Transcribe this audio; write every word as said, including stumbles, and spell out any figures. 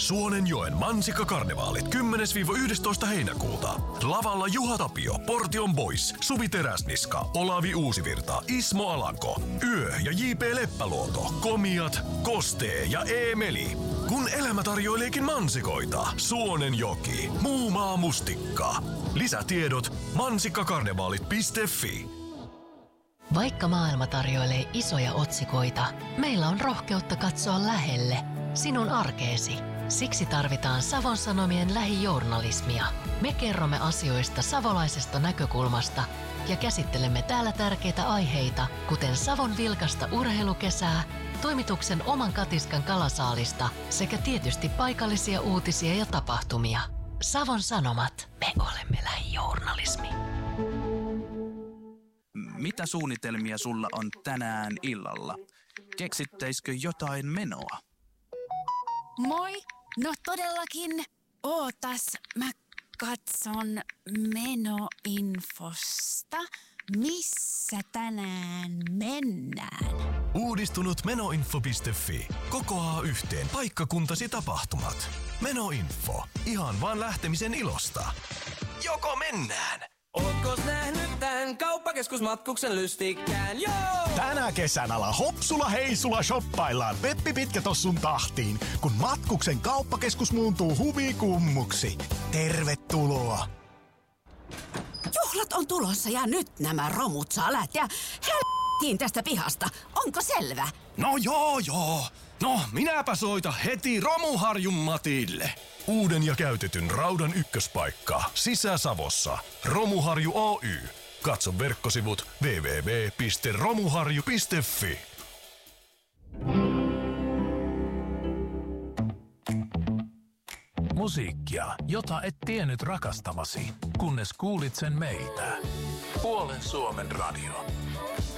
Suonenjoen Mansikkakarnevaalit kymmenes yhdestoista heinäkuuta. Lavalla Juha Tapio, Portion Boys, Suvi Teräsniska, Olavi Uusivirta, Ismo Alanko, Yö ja J P Leppäluoto, Komiat, Kostee ja Eemeli. Kun elämä tarjoileekin mansikoita, Suonenjoki, muu maa mustikka. Lisätiedot mansikkakarnevaalit piste fi. Vaikka maailma tarjoilee isoja otsikoita, meillä on rohkeutta katsoa lähelle, sinun arkeesi. Siksi tarvitaan Savon Sanomien lähijournalismia. Me kerromme asioista savolaisesta näkökulmasta ja käsittelemme täällä tärkeitä aiheita, kuten Savon vilkasta urheilukesää, toimituksen oman katiskan kalasaalista sekä tietysti paikallisia uutisia ja tapahtumia. Savon Sanomat. Me olemme lähijournalismi. Mitä suunnitelmia sulla on tänään illalla? Keksittäisikö jotain menoa? Moi! No todellakin. Ootas, mä katson menoinfosta. Missä tänään mennään? Uudistunut menoinfo piste fi kokoaa yhteen paikkakuntasi tapahtumat. Menoinfo. Ihan vaan lähtemisen ilosta. Joko mennään? Ootkos nähnyt tän kauppakeskusmatkuksen lystikkään? Joo! Tänä kesänä hopsulla heisulla shoppaillaan Peppi Pitkätossun tahtiin, kun matkuksen kauppakeskus muuntuu huvikummuksi. Tervetuloa! Juhlat on tulossa ja nyt nämä romut saa lähteä helvettiin tästä pihasta. Onko selvä? No joo joo. No minäpä soita heti Romuharjun Matille. Uuden ja käytetyn raudan ykköspaikka Sisä-Savossa. Romuharju Oy. Katso verkkosivut double-u double-u double-u piste romuharju piste fi. Musiikkia, jota et tiennyt rakastavasi, kunnes kuulit sen meiltä. Puolen Suomen radio.